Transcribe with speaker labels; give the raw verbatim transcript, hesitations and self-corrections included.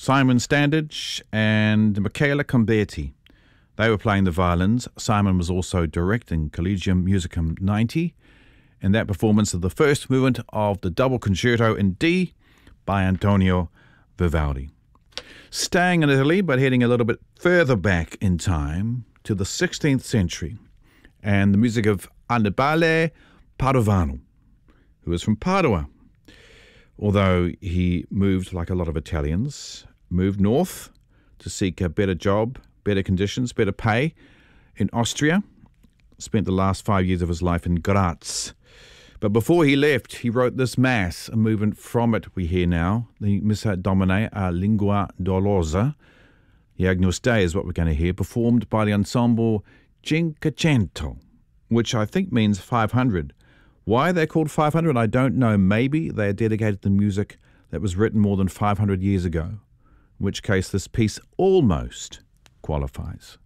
Speaker 1: Simon Standage and Michaela Comberti. They were playing the violins. Simon was also directing Collegium Musicum ninety, and that performance of the first movement of the double concerto in D by Antonio Vivaldi. Staying in Italy, but heading a little bit further back in time to the sixteenth century, and the music of Annibale Padovano, who was from Padua. Although he moved, like a lot of Italians, moved north to seek a better job, better conditions, better pay in Austria. Spent the last five years of his life in Graz. But before he left, he wrote this mass, a movement from it we hear now, the Missa Domine a Lingua Dolorosa. The Agnus Dei is what we're going to hear, performed by the ensemble Cinquecento, which I think means five hundred. Why they're called five hundred, I don't know. Maybe they are dedicated to music that was written more than five hundred years ago, in which case this piece almost qualifies.